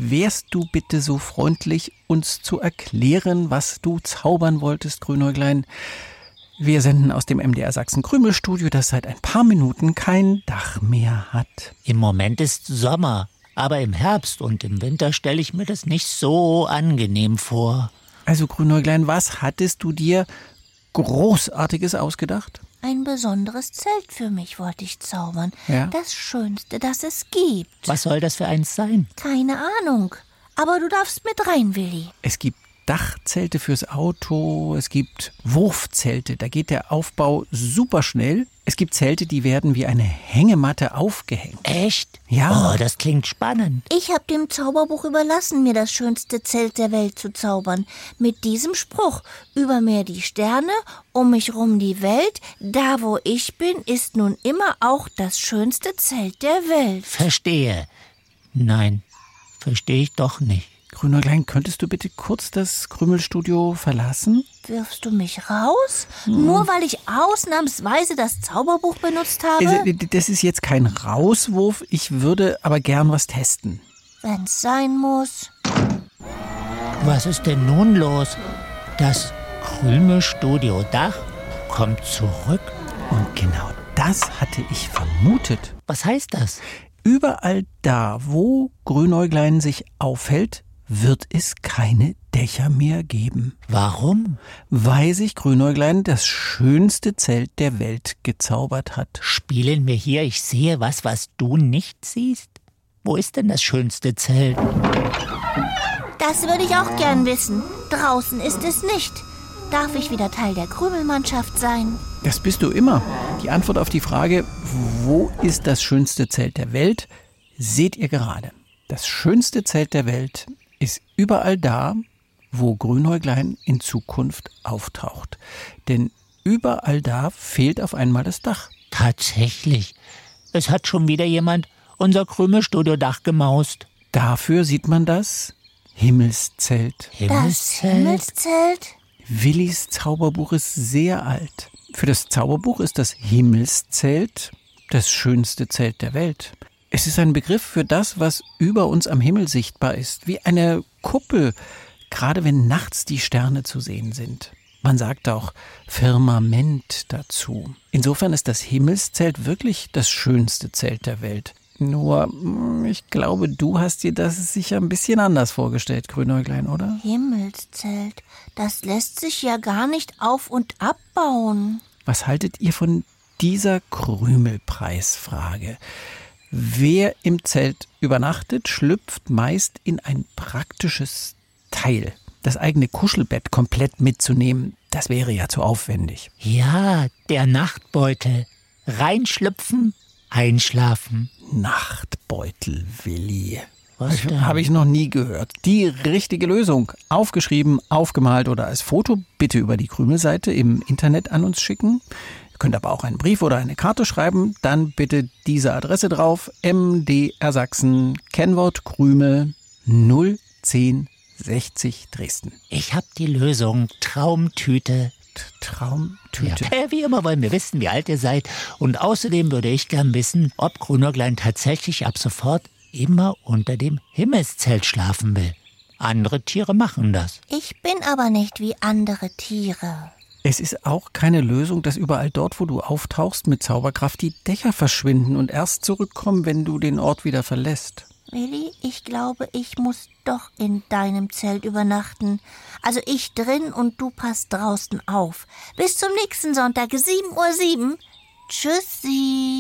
wärst du bitte so freundlich, uns zu erklären, was du zaubern wolltest, Grünäuglein? Wir senden aus dem MDR Sachsen-Krümel-Studio, das seit ein paar Minuten kein Dach mehr hat. Im Moment ist Sommer, aber im Herbst und im Winter stelle ich mir das nicht so angenehm vor. Also Grünäuglein, was hattest du dir Großartiges ausgedacht? Ein besonderes Zelt für mich wollte ich zaubern. Ja? Das Schönste, das es gibt. Was soll das für eins sein? Keine Ahnung. Aber du darfst mit rein, Willi. Es gibt Dachzelte fürs Auto, es gibt Wurfzelte, da geht der Aufbau super schnell. Es gibt Zelte, die werden wie eine Hängematte aufgehängt. Echt? Ja. Oh, das klingt spannend. Ich habe dem Zauberbuch überlassen, mir das schönste Zelt der Welt zu zaubern. Mit diesem Spruch: Über mir die Sterne, um mich rum die Welt. Da, wo ich bin, ist nun immer auch das schönste Zelt der Welt. Verstehe. Nein, verstehe ich doch nicht. Grünäuglein, könntest du bitte kurz das Krümelstudio verlassen? Wirfst du mich raus? Nur weil ich ausnahmsweise das Zauberbuch benutzt habe? Also, das ist jetzt kein Rauswurf, ich würde aber gern was testen. Wenn's sein muss. Was ist denn nun los? Das Krümelstudio Dach kommt zurück. Und genau das hatte ich vermutet. Was heißt das? Überall da, wo Grünäuglein sich aufhält, wird es keine Dächer mehr geben. Warum? Weil sich Grünäuglein das schönste Zelt der Welt gezaubert hat. Spielen wir hier, ich sehe was du nicht siehst? Wo ist denn das schönste Zelt? Das würde ich auch gern wissen. Draußen ist es nicht. Darf ich wieder Teil der Krümelmannschaft sein? Das bist du immer. Die Antwort auf die Frage, wo ist das schönste Zelt der Welt, seht ihr gerade. Das schönste Zelt der Welt ist überall da, wo Grünäuglein in Zukunft auftaucht. Denn überall da fehlt auf einmal das Dach. Tatsächlich. Es hat schon wieder jemand unser Krümelstudio-Dach gemaust. Dafür sieht man das Himmelszelt. Das Himmelszelt? Willis Zauberbuch ist sehr alt. Für das Zauberbuch ist das Himmelszelt das schönste Zelt der Welt. Es ist ein Begriff für das, was über uns am Himmel sichtbar ist, wie eine Kuppel, gerade wenn nachts die Sterne zu sehen sind. Man sagt auch Firmament dazu. Insofern ist das Himmelszelt wirklich das schönste Zelt der Welt. Nur, ich glaube, du hast dir das sicher ein bisschen anders vorgestellt, Grünäuglein, oder? Himmelszelt, das lässt sich ja gar nicht auf- und abbauen. Was haltet ihr von dieser Krümelpreisfrage? Wer im Zelt übernachtet, schlüpft meist in ein praktisches Teil. Das eigene Kuschelbett komplett mitzunehmen, das wäre ja zu aufwendig. Ja, der Nachtbeutel. Reinschlüpfen, einschlafen. Nachtbeutel, Willi. Was denn? Habe ich noch nie gehört. Die richtige Lösung. Aufgeschrieben, aufgemalt oder als Foto bitte über die Krümelseite im Internet an uns schicken. Ihr könnt aber auch einen Brief oder eine Karte schreiben. Dann bitte diese Adresse drauf. MDR Sachsen, Kennwort Krümel 01060 Dresden. Ich hab die Lösung. Traumtüte. Traumtüte. Ja, wie immer wollen wir wissen, wie alt ihr seid. Und außerdem würde ich gern wissen, ob Grünäuglein tatsächlich ab sofort immer unter dem Himmelszelt schlafen will. Andere Tiere machen das. Ich bin aber nicht wie andere Tiere. Es ist auch keine Lösung, dass überall dort, wo du auftauchst, mit Zauberkraft die Dächer verschwinden und erst zurückkommen, wenn du den Ort wieder verlässt. Willi, ich glaube, ich muss doch in deinem Zelt übernachten. Also ich drin und du passt draußen auf. Bis zum nächsten Sonntag, 7:07 Uhr. Tschüssi.